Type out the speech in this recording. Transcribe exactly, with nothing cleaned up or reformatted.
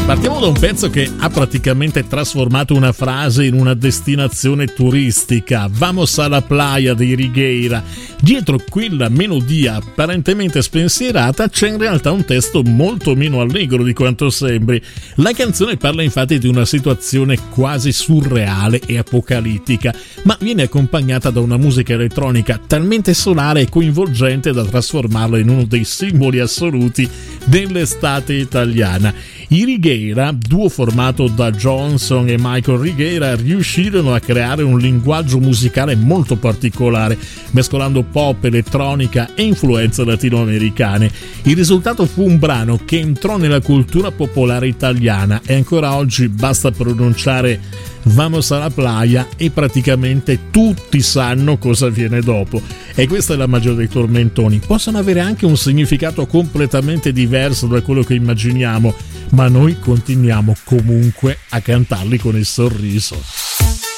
Partiamo da un pezzo che ha praticamente trasformato una frase in una destinazione turistica. Vamos a la playa di Righeira. Dietro quella melodia apparentemente spensierata c'è in realtà un testo molto meno allegro di quanto sembri. La canzone parla infatti di una situazione quasi surreale e apocalittica, ma viene accompagnata da una musica elettronica talmente solare e coinvolgente da trasformarla in uno dei simboli assoluti dell'estate italiana. I Righeira, duo formato da Johnson e Michael Righeira, riuscirono a creare un linguaggio musicale molto particolare, mescolando pop, elettronica e influenze latinoamericane. Il risultato fu un brano che entrò nella cultura popolare italiana e ancora oggi basta pronunciare Vamos a la playa e praticamente tutti sanno cosa viene dopo. E questa è la magia dei tormentoni. Possono avere anche un significato completamente diverso da quello che immaginiamo, ma noi continuiamo comunque a cantarli con il sorriso.